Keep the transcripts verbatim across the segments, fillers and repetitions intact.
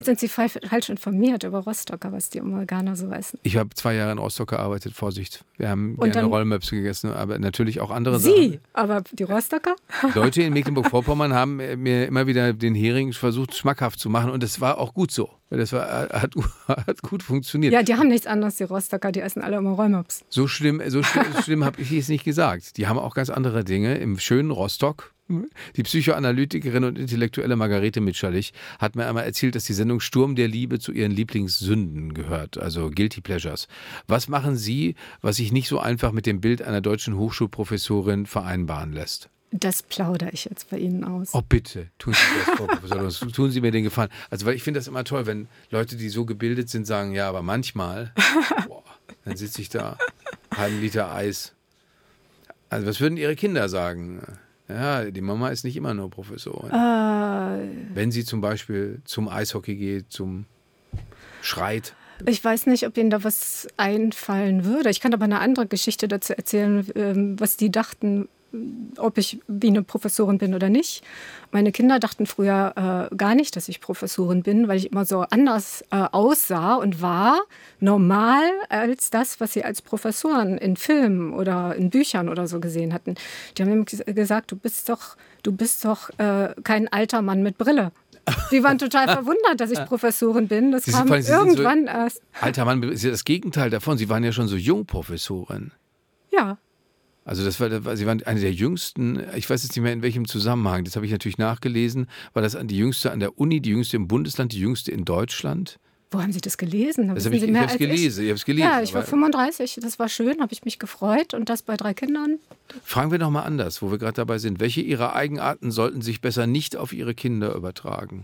Sind Sie falsch informiert über Rostocker, was die Amerikaner so essen? Ich habe zwei Jahre in Rostock gearbeitet, Vorsicht. Wir haben Und gerne Rollmöpse gegessen, aber natürlich auch andere Sie, Sachen. aber die Rostocker? Leute in Mecklenburg-Vorpommern haben mir immer wieder den Hering versucht, schmackhaft zu machen und das war auch gut so. Das war, hat, hat gut funktioniert. Ja, die haben nichts anderes, die Rostocker, die essen alle immer Rollmops. So schlimm, so schlimm, so schlimm habe ich es nicht gesagt. Die haben auch ganz andere Dinge. Im schönen Rostock, die Psychoanalytikerin und Intellektuelle Margarete Mitscherlich hat mir einmal erzählt, dass die Sendung Sturm der Liebe zu ihren Lieblingssünden gehört, also Guilty Pleasures. Was machen Sie, was sich nicht so einfach mit dem Bild einer deutschen Hochschulprofessorin vereinbaren lässt? Das plaudere ich jetzt bei Ihnen aus. Oh bitte, tun Sie das, Frau Professor, tun Sie mir den Gefallen. Also weil ich finde das immer toll, wenn Leute, die so gebildet sind, sagen, ja, aber manchmal, boah, dann sitze ich da, halben Liter Eis. Also was würden Ihre Kinder sagen? Ja, die Mama ist nicht immer nur Professorin. Äh, wenn sie zum Beispiel zum Eishockey geht, zum schreit. Ich weiß nicht, ob Ihnen da was einfallen würde. Ich kann aber eine andere Geschichte dazu erzählen, was die dachten, ob ich wie eine Professorin bin oder nicht. Meine Kinder dachten früher äh, gar nicht, dass ich Professorin bin, weil ich immer so anders äh, aussah und war, normal als das, was sie als Professoren in Filmen oder in Büchern oder so gesehen hatten. Die haben nämlich gesagt, du bist doch, du bist doch äh, kein alter Mann mit Brille. Die waren total verwundert, dass ich Professorin bin. Das Sie kam sind, Sie irgendwann so, erst. Alter Mann, ist ja das Gegenteil davon. Sie waren ja schon so Jungprofessorin. Ja. Also das war, das war, Sie waren eine der jüngsten, ich weiß jetzt nicht mehr in welchem Zusammenhang, das habe ich natürlich nachgelesen, war das die jüngste an der Uni, die jüngste im Bundesland, die jüngste in Deutschland? Wo haben Sie das gelesen? Da das habe ich, ich habe es gelesen, ich. ich gelesen. Ja, ich war fünfunddreißig, das war schön, habe ich mich gefreut und das bei drei Kindern. Fragen wir noch mal anders, wo wir gerade dabei sind. Welche Ihrer Eigenarten sollten sich besser nicht auf Ihre Kinder übertragen?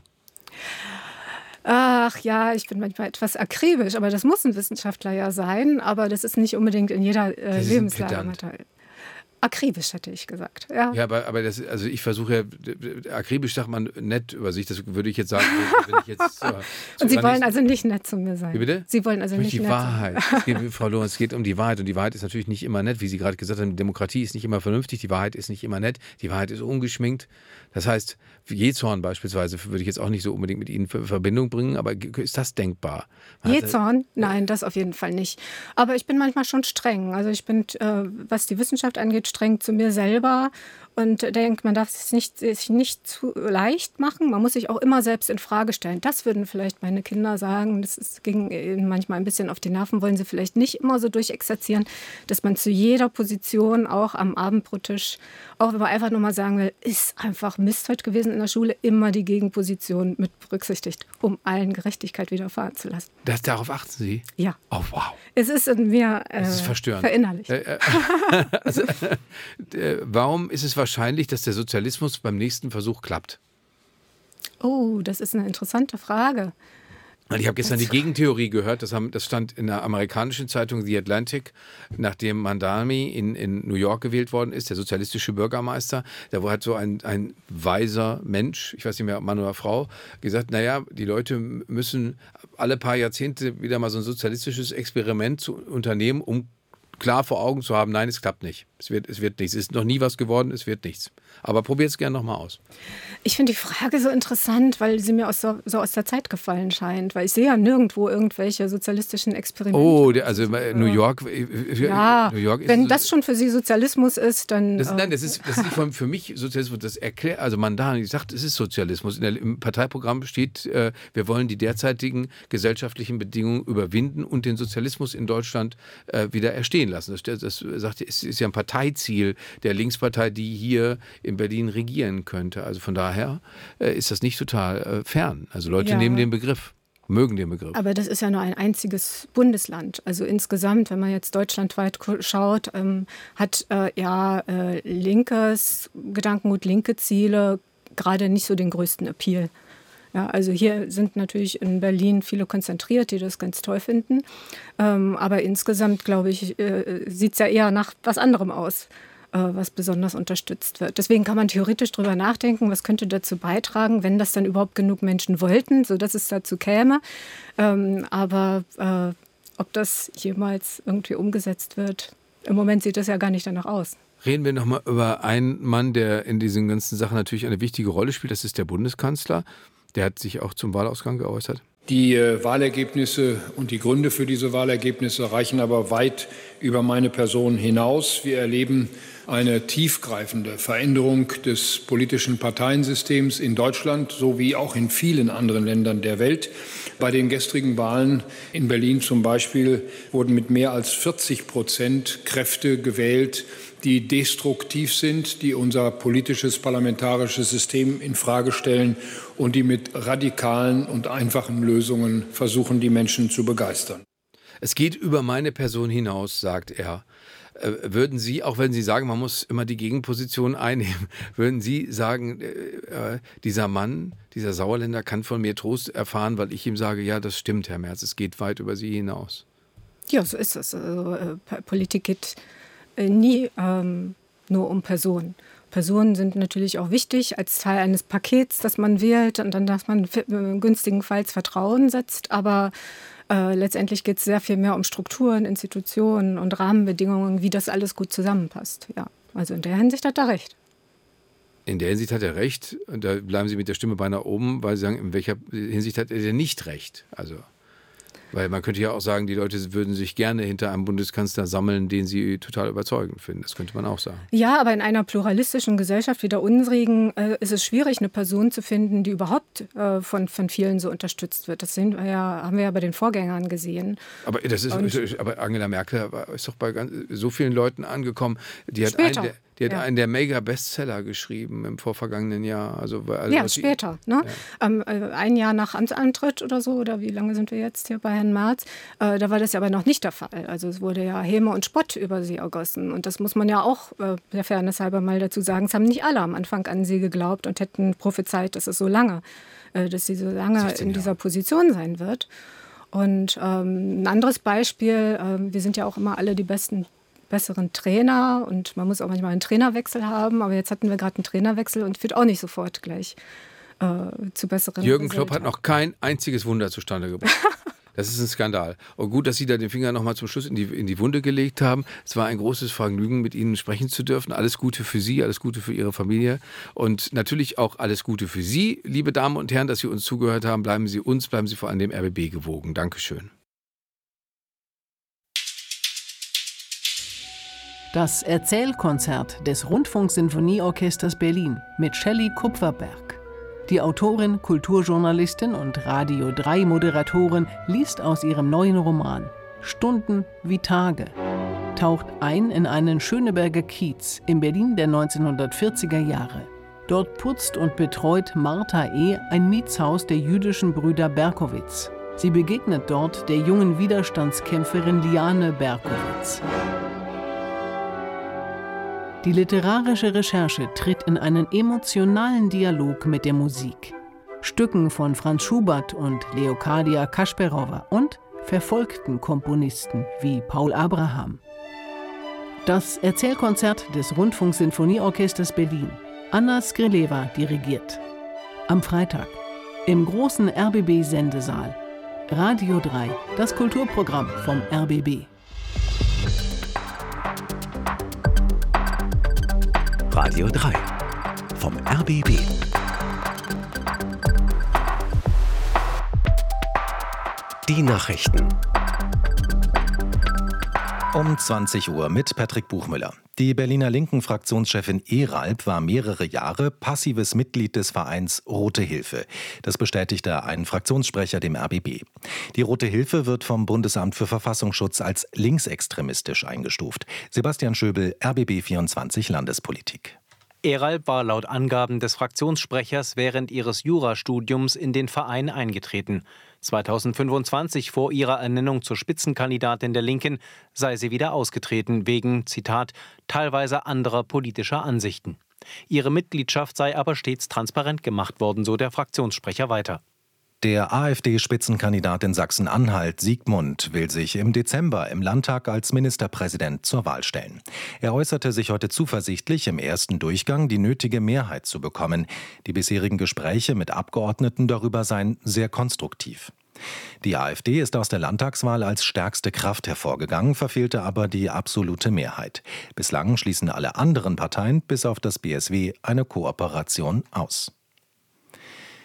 Ach ja, ich bin manchmal etwas akribisch, aber das muss ein Wissenschaftler ja sein, aber das ist nicht unbedingt in jeder äh, Lebenslage. Akribisch, hätte ich gesagt. Ja, ja aber, aber das, also ich versuche ja, akribisch sagt man nett über sich, das würde ich jetzt sagen. Wenn ich jetzt, äh, und Sie wollen also nicht nett zu mir sein? Wie bitte? Sie wollen also Durch nicht die nett Wahrheit. Es geht, Frau Lorenz, es geht um die Wahrheit und die Wahrheit ist natürlich nicht immer nett, wie Sie gerade gesagt haben, Demokratie ist nicht immer vernünftig, die Wahrheit ist nicht immer nett, die Wahrheit ist ungeschminkt. Das heißt, Jezorn beispielsweise würde ich jetzt auch nicht so unbedingt mit Ihnen in Verbindung bringen, aber ist das denkbar? Jezorn? Nein, das auf jeden Fall nicht. Aber ich bin manchmal schon streng. Also ich bin, äh, was die Wissenschaft angeht, streng zu mir selber und denke, man darf es nicht, sich nicht zu leicht machen. Man muss sich auch immer selbst in Frage stellen. Das würden vielleicht meine Kinder sagen. Das ist, ging ihnen manchmal ein bisschen auf die Nerven, wollen sie vielleicht nicht immer so durchexerzieren, dass man zu jeder Position, auch am Abendbrottisch, auch wenn man einfach nur mal sagen will, ist einfach Mist heute gewesen in der Schule, immer die Gegenposition mit berücksichtigt, um allen Gerechtigkeit widerfahren zu lassen. Das, darauf achten Sie? Ja. Oh, wow. Es ist in mir äh, das ist verstörend. verinnerlicht. Äh, äh, also, äh, warum ist es wahrscheinlich, dass der Sozialismus beim nächsten Versuch klappt? Oh, das ist eine interessante Frage. Ich habe gestern die Gegentheorie gehört, das, haben, das stand in der amerikanischen Zeitung The Atlantic, nachdem Mandami in, in New York gewählt worden ist, der sozialistische Bürgermeister. Da hat so ein, ein weiser Mensch, ich weiß nicht mehr, Mann oder Frau, gesagt, naja, die Leute müssen alle paar Jahrzehnte wieder mal so ein sozialistisches Experiment zu unternehmen, um klar vor Augen zu haben, nein, es klappt nicht. Es wird, es wird nichts. Es ist noch nie was geworden, es wird nichts. Aber probiert es gerne nochmal aus. Ich finde die Frage so interessant, weil sie mir aus so, so aus der Zeit gefallen scheint. Weil ich sehe ja nirgendwo irgendwelche sozialistischen Experimente. Oh, der, also New York. Ja, New York ist wenn das schon für Sie Sozialismus ist, dann... Das, äh, nein, das ist, das ist für, für mich Sozialismus. Das erklärt, also Mandani sagt, es ist Sozialismus. In der, Im Parteiprogramm steht, äh, wir wollen die derzeitigen gesellschaftlichen Bedingungen überwinden und den Sozialismus in Deutschland äh, wieder erstehen lassen. Das, das sagt, es ist ja ein Parteiziel der Linkspartei, die hier in Berlin regieren könnte. Also von daher äh, ist das nicht total äh, fern. Also Leute Ja. nehmen den Begriff, mögen den Begriff. Aber das ist ja nur ein einziges Bundesland. Also insgesamt, wenn man jetzt deutschlandweit schaut, ähm, hat äh, ja äh, linkes Gedankengut, linke Ziele gerade nicht so den größten Appeal. Ja, also hier sind natürlich in Berlin viele konzentriert, die das ganz toll finden. Ähm, aber insgesamt, glaube ich, äh, sieht es ja eher nach was anderem aus, äh, was besonders unterstützt wird. Deswegen kann man theoretisch drüber nachdenken, was könnte dazu beitragen, wenn das dann überhaupt genug Menschen wollten, sodass es dazu käme. Ähm, aber äh, ob das jemals irgendwie umgesetzt wird, im Moment sieht das ja gar nicht danach aus. Reden wir nochmal über einen Mann, der in diesen ganzen Sachen natürlich eine wichtige Rolle spielt. Das ist der Bundeskanzler. Der hat sich auch zum Wahlausgang geäußert. Die äh, Wahlergebnisse und die Gründe für diese Wahlergebnisse reichen aber weit über meine Person hinaus. Wir erleben eine tiefgreifende Veränderung des politischen Parteiensystems in Deutschland sowie auch in vielen anderen Ländern der Welt. Bei den gestrigen Wahlen in Berlin zum Beispiel wurden mit mehr als vierzig Prozent Kräfte gewählt, die destruktiv sind, die unser politisches parlamentarisches System infrage stellen und die mit radikalen und einfachen Lösungen versuchen, die Menschen zu begeistern. Es geht über meine Person hinaus, sagt er. Äh, würden Sie, auch wenn Sie sagen, man muss immer die Gegenposition einnehmen, würden Sie sagen, äh, dieser Mann, dieser Sauerländer kann von mir Trost erfahren, weil ich ihm sage, ja, das stimmt, Herr Merz, es geht weit über Sie hinaus? Ja, so ist es. Also, äh, Politik geht äh, nie ähm, nur um Personen. Personen sind natürlich auch wichtig als Teil eines Pakets, das man wählt und dann, dass man äh, günstigenfalls Vertrauen setzt, aber Äh, letztendlich geht es sehr viel mehr um Strukturen, Institutionen und Rahmenbedingungen, wie das alles gut zusammenpasst. Ja, also in der Hinsicht hat er recht. In der Hinsicht hat er recht. Und da bleiben Sie mit der Stimme beinahe oben, weil Sie sagen, in welcher Hinsicht hat er denn nicht recht? Also, weil man könnte ja auch sagen, die Leute würden sich gerne hinter einem Bundeskanzler sammeln, den sie total überzeugend finden. Das könnte man auch sagen. Ja, aber in einer pluralistischen Gesellschaft wie der unsrigen äh, ist es schwierig, eine Person zu finden, die überhaupt äh, von, von vielen so unterstützt wird. Das sehen wir ja, haben wir ja bei den Vorgängern gesehen. Aber, das ist, Und, aber Angela Merkel ist doch bei ganz, so vielen Leuten angekommen. Die hat einen der, die hat ja. einen der Mega-Bestseller geschrieben im vorvergangenen Jahr. Also, also ja, später. Ne? Ja. Ähm, ein Jahr nach Amtsantritt oder so, oder wie lange sind wir jetzt hier bei Herrn Merz? Äh, da war das ja aber noch nicht der Fall. Also es wurde ja Häme und Spott über sie ergossen. Und das muss man ja auch äh, der Fairness halber mal dazu sagen. Es haben nicht alle am Anfang an sie geglaubt und hätten prophezeit, dass es so lange, äh, dass sie so lange in dieser Position sein wird. Und ähm, ein anderes Beispiel, äh, wir sind ja auch immer alle die besten besseren Trainer und man muss auch manchmal einen Trainerwechsel haben, aber jetzt hatten wir gerade einen Trainerwechsel und führt auch nicht sofort gleich äh, zu besseren Jürgen Klopp hat noch kein einziges Wunder zustande gebracht. Das ist ein Skandal. Und gut, dass Sie da den Finger noch mal zum Schluss in die, in die Wunde gelegt haben. Es war ein großes Vergnügen, mit Ihnen sprechen zu dürfen. Alles Gute für Sie, alles Gute für Ihre Familie und natürlich auch alles Gute für Sie, liebe Damen und Herren, dass Sie uns zugehört haben. Bleiben Sie uns, bleiben Sie vor allem dem R B B gewogen. Dankeschön. Das Erzählkonzert des Rundfunksinfonieorchesters Berlin mit Shelley Kupferberg. Die Autorin, Kulturjournalistin und Radio drei Moderatorin liest aus ihrem neuen Roman Stunden wie Tage, taucht ein in einen Schöneberger Kiez im Berlin der neunzehnhundertvierziger Jahre. Dort putzt und betreut Martha E. ein Mietshaus der jüdischen Brüder Berkowitz. Sie begegnet dort der jungen Widerstandskämpferin Liane Berkowitz. Die literarische Recherche tritt in einen emotionalen Dialog mit der Musik. Stücken von Franz Schubert und Leocadia Kasperowa und verfolgten Komponisten wie Paul Abraham. Das Erzählkonzert des Rundfunksinfonieorchesters Berlin. Anna Skrileva dirigiert. Am Freitag im großen R B B-Sendesaal. Radio drei, das Kulturprogramm vom R B B. Radio drei vom R B B. Die Nachrichten. Um zwanzig Uhr mit Patrick Buchmüller. Die Berliner Linken-Fraktionschefin Eralb war mehrere Jahre passives Mitglied des Vereins Rote Hilfe. Das bestätigte ein Fraktionssprecher dem R B B. Die Rote Hilfe wird vom Bundesamt für Verfassungsschutz als linksextremistisch eingestuft. Sebastian Schöbel, R B B vierundzwanzig Landespolitik. Eralb war laut Angaben des Fraktionssprechers während ihres Jurastudiums in den Verein eingetreten. zweitausendfünfundzwanzig, vor ihrer Ernennung zur Spitzenkandidatin der Linken, sei sie wieder ausgetreten wegen, Zitat, teilweise anderer politischer Ansichten. Ihre Mitgliedschaft sei aber stets transparent gemacht worden, so der Fraktionssprecher weiter. Der AfD-Spitzenkandidat in Sachsen-Anhalt, Siegmund, will sich im Dezember im Landtag als Ministerpräsident zur Wahl stellen. Er äußerte sich heute zuversichtlich, im ersten Durchgang die nötige Mehrheit zu bekommen. Die bisherigen Gespräche mit Abgeordneten darüber seien sehr konstruktiv. Die AfD ist aus der Landtagswahl als stärkste Kraft hervorgegangen, verfehlte aber die absolute Mehrheit. Bislang schließen alle anderen Parteien, bis auf das B S W, eine Kooperation aus.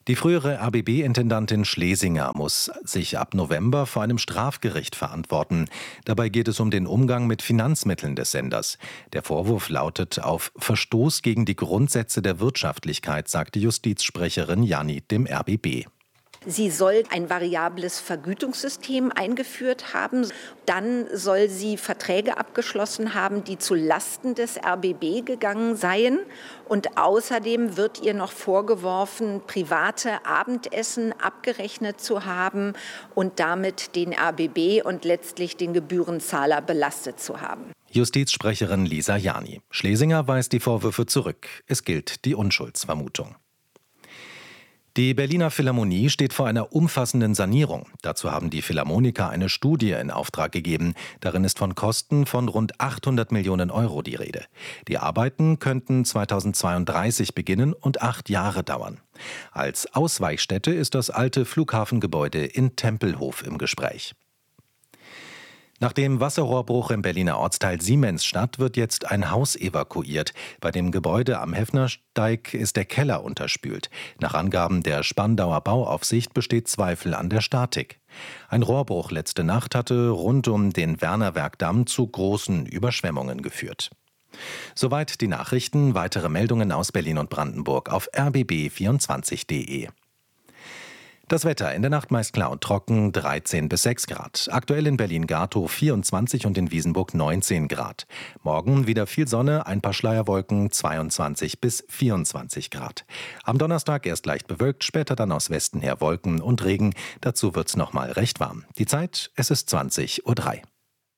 Die frühere R B B-Intendantin Schlesinger muss sich ab November vor einem Strafgericht verantworten. Dabei geht es um den Umgang mit Finanzmitteln des Senders. Der Vorwurf lautet auf Verstoß gegen die Grundsätze der Wirtschaftlichkeit, sagte Justizsprecherin Janni dem R B B. Sie soll ein variables Vergütungssystem eingeführt haben. Dann soll sie Verträge abgeschlossen haben, die zu Lasten des R B B gegangen seien. Und außerdem wird ihr noch vorgeworfen, private Abendessen abgerechnet zu haben und damit den R B B und letztlich den Gebührenzahler belastet zu haben. Justizsprecherin Lisa Janni. Schlesinger weist die Vorwürfe zurück. Es gilt die Unschuldsvermutung. Die Berliner Philharmonie steht vor einer umfassenden Sanierung. Dazu haben die Philharmoniker eine Studie in Auftrag gegeben. Darin ist von Kosten von rund achthundert Millionen Euro die Rede. Die Arbeiten könnten zweitausendzweiunddreißig beginnen und acht Jahre dauern. Als Ausweichstätte ist das alte Flughafengebäude in Tempelhof im Gespräch. Nach dem Wasserrohrbruch im Berliner Ortsteil Siemensstadt wird jetzt ein Haus evakuiert. Bei dem Gebäude am Heffnersteig ist der Keller unterspült. Nach Angaben der Spandauer Bauaufsicht besteht Zweifel an der Statik. Ein Rohrbruch letzte Nacht hatte rund um den Wernerwerkdamm zu großen Überschwemmungen geführt. Soweit die Nachrichten. Weitere Meldungen aus Berlin und Brandenburg auf r b b vierundzwanzig punkt d e. Das Wetter in der Nacht meist klar und trocken, dreizehn bis sechs Grad. Aktuell in Berlin-Gatow vierundzwanzig und in Wiesenburg neunzehn Grad. Morgen wieder viel Sonne, ein paar Schleierwolken, zweiundzwanzig bis vierundzwanzig Grad. Am Donnerstag erst leicht bewölkt, später dann aus Westen her Wolken und Regen. Dazu wird's nochmal recht warm. Die Zeit, es ist zwanzig Uhr drei.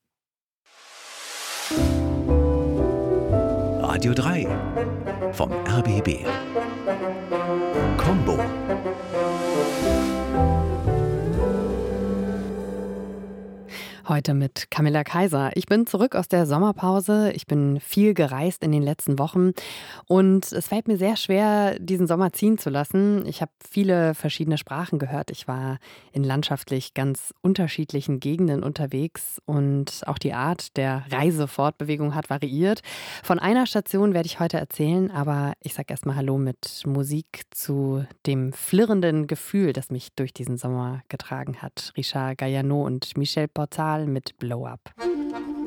Radio drei vom R B B. Combo. Heute mit Camilla Kaiser. Ich bin zurück aus der Sommerpause. Ich bin viel gereist in den letzten Wochen und es fällt mir sehr schwer, diesen Sommer ziehen zu lassen. Ich habe viele verschiedene Sprachen gehört. Ich war in landschaftlich ganz unterschiedlichen Gegenden unterwegs und auch die Art der Reisefortbewegung hat variiert. Von einer Station werde ich heute erzählen, aber ich sage erstmal Hallo mit Musik zu dem flirrenden Gefühl, das mich durch diesen Sommer getragen hat. Richard Galliano und Michel Portal mit Blow Up.